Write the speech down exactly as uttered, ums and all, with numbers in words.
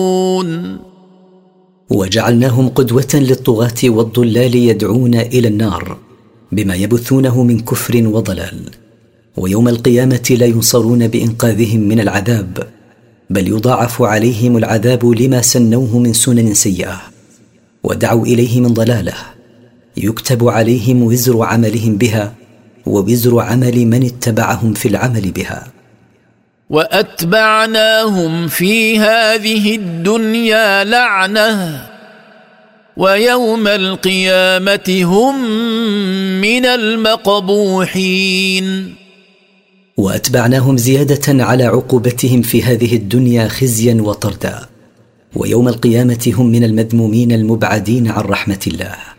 وجعلناهم قدوة للطغاة والضلال يدعون إلى النار بما يبثونه من كفر وضلال، ويوم القيامة لا ينصرون بإنقاذهم من العذاب، بل يضاعف عليهم العذاب لما سنوه من سنن سيئة ودعوا إليه من ضلاله، يكتب عليهم وزر عملهم بها ووزر عمل من اتبعهم في العمل بها. وأتبعناهم في هذه الدنيا لعنة ويوم القيامة هم من المقبوحين. وأتبعناهم زيادة على عقوبتهم في هذه الدنيا خزيا وطردا، ويوم القيامة هم من المذمومين المبعدين عن رحمة الله.